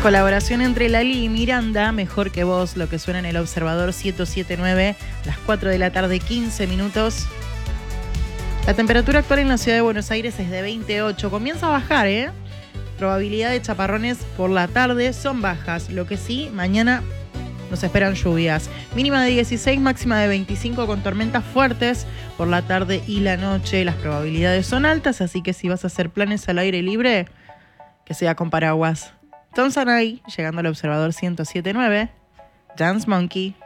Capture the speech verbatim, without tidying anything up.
Colaboración entre Lali y Miranda, Mejor que Vos, lo que suena en el Observador ciento siete punto nueve, las cuatro de la tarde, quince minutos. La temperatura actual en la ciudad de Buenos Aires es de veintiocho. Comienza a bajar, ¿eh? Probabilidad de chaparrones por la tarde son bajas. Lo que sí, mañana nos esperan lluvias. Mínima de dieciséis, máxima de veinticinco con tormentas fuertes por la tarde y la noche. Las probabilidades son altas, así que si vas a hacer planes al aire libre, que sea con paraguas. Tom Sanay, llegando al Observador ciento siete punto nueve. Dance Monkey.